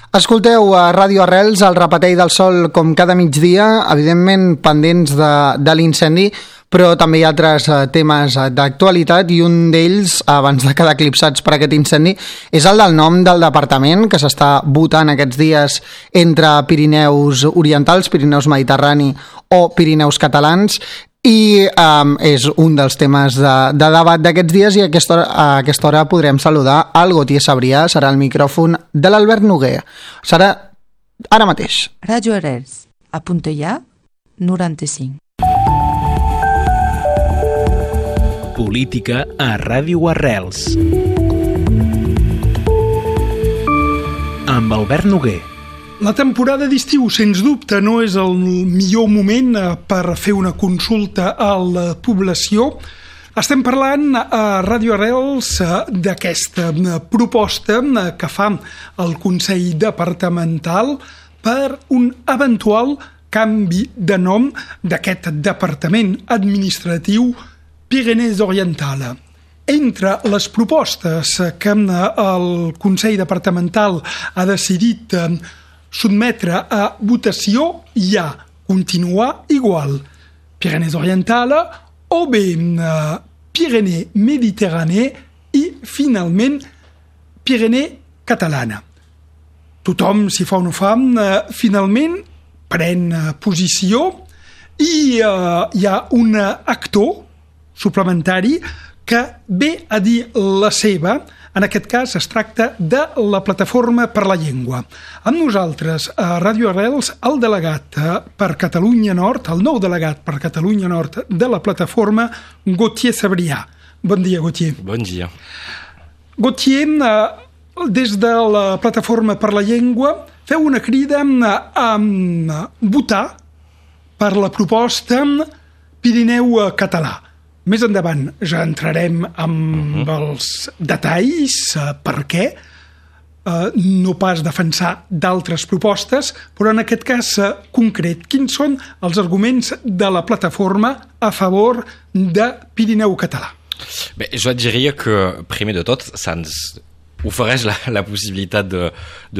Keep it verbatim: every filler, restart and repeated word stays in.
Escolteu a Ràdio Arrels, el repetell del sol com cada migdia, evidentment pendents de, de l'incendi, però també hi ha altres uh, temes uh, d'actualitat i un d'ells, abans de quedar eclipsats per aquest incendi, és el del nom del departament que s'està votant aquests dies entre Pirineus Orientals, Pirineus Mediterrani o Pirineus Catalans, i um, és un dels temes de, de debat d'aquests dies i a aquesta, hora, a aquesta hora podrem saludar el Gautier Sabrià, serà el micròfon de l'Albert Noguer. Serà ara mateix. Ràdio Arrels, a Puntellà, noranta-cinc. Política a Ràdio Arrels. Amb Albert Noguer. La temporada d'estiu, sens dubte, no és el millor moment per fer una consulta a la població. Estem parlant a Ràdio Arrels d'aquesta proposta que fa el Consell Departamental per un eventual canvi de nom d'aquest departament administratiu Pyrénées Orientales. Entre les propostes que el Consell Departamental ha decidit sotmetre a votació hi ha continuar igual Pyrénées Orientales o bé uh, Pyrénées Mediterranée i finalment Pyrénées Catalana. Tothom, si fa o no fa, uh, finalment pren uh, posició i uh, hi ha un actor suplementari que ve a dir la seva. En aquest cas es tracta de la Plataforma per la Llengua. Amb nosaltres, a Ràdio Arrels, el delegat per Catalunya Nord, el nou delegat per Catalunya Nord de la Plataforma, Gautier Sabrià. Bon dia, Gautier. Bon dia. Gautier, des de la Plataforma per la Llengua, feu una crida a votar per la proposta Pirineu Català. Més endavant ja entrarem amb uh-huh. els detalls, uh, per què, uh, no pas defensar d'altres propostes, però en aquest cas uh, concret, quins són els arguments de la plataforma a favor de Pirineu Català? Bé, jo et diria que, primer de tot, se'ns ofereix la, la possibilitat de, de